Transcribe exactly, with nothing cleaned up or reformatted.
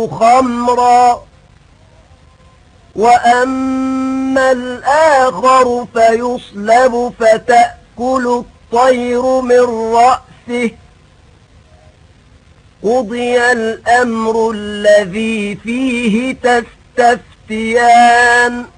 خمرا وأما الآخر فيصلب فتأكل الطير من رأسه قضي الأمر الذي فيه تستفتيان